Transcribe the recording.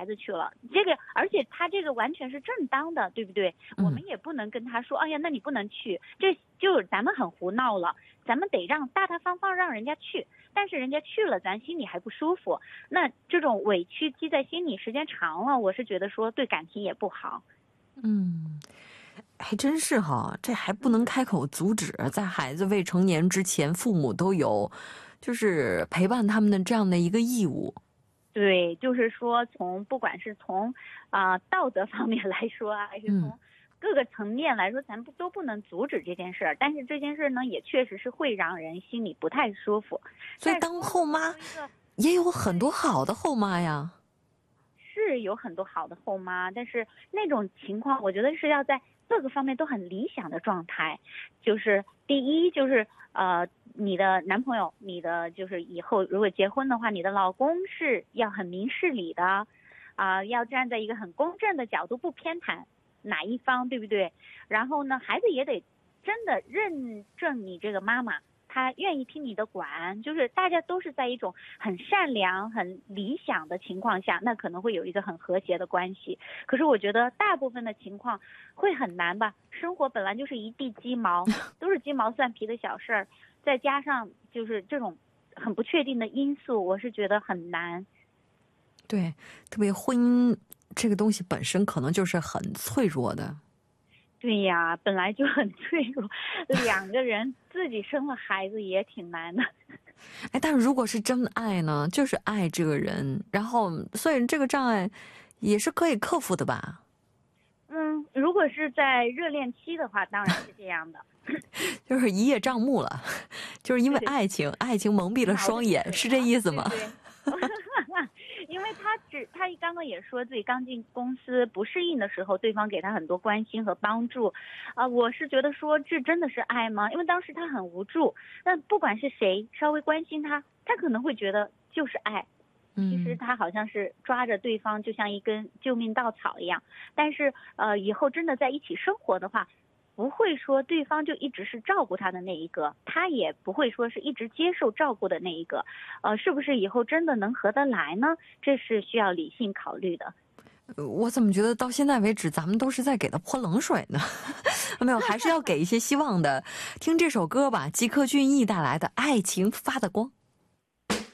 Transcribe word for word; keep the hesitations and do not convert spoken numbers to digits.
孩子去了，这个而且他这个完全是正当的，对不对？ 嗯、 我们也不能跟他说，哎呀，那你不能去，这就咱们很胡闹了，咱们得让大大方方让人家去，但是人家去了，咱心里还不舒服，那这种委屈积在心里时间长了，我是觉得说对感情也不好。 嗯，还真是哈，这还不能开口阻止，在孩子未成年之前，父母都有就是陪伴他们的这样的一个义务。 对，就是说从不管是从啊、呃、道德方面来说啊，还是从各个层面来说，咱不都不能阻止这件事儿。但是这件事呢，也确实是会让人心里不太舒服。 所以当后妈也有很多好的后妈呀。 是有很多好的后妈，但是那种情况，我觉得是要在各个方面都很理想的状态。就是第一，就是呃。你的男朋友，你的就是以后如果结婚的话，你的老公是要很明事理的，啊、呃，要站在一个很公正的角度，不偏袒哪一方，对不对？然后呢，孩子也得真的认证你这个妈妈，她愿意听你的管，就是大家都是在一种很善良、很理想的情况下，那可能会有一个很和谐的关系。可是我觉得大部分的情况会很难吧，生活本来就是一地鸡毛，都是鸡毛蒜皮的小事儿。再加上就是这种很不确定的因素，我是觉得很难。 对，特别婚姻这个东西本身可能就是很脆弱的。 对呀，本来就很脆弱，两个人自己生了孩子也挺难的。 哎，但如果是真爱呢，就是爱这个人，然后所以这个障碍也是可以克服的吧？ 嗯，如果是在热恋期的话，当然是这样的。 就是一叶障目了，就是因为爱情，对对爱情蒙蔽了双眼，是这意思吗？ 对对因为他只他刚刚也说自己刚进公司不适应的时候，对方给他很多关心和帮助，啊、呃，我是觉得说这真的是爱吗？因为当时他很无助，那不管是谁稍微关心他，他可能会觉得就是爱。其实他好像是抓着对方就像一根救命稻草一样，但是呃以后真的在一起生活的话，不会说对方就一直是照顾他的那一个，他也不会说是一直接受照顾的那一个，呃，是不是以后真的能合得来呢？这是需要理性考虑的。 我怎么觉得到现在为止咱们都是在给他泼冷水呢？没有，还是要给一些希望的。听这首歌吧，吉克隽逸带来的《爱情发的光》。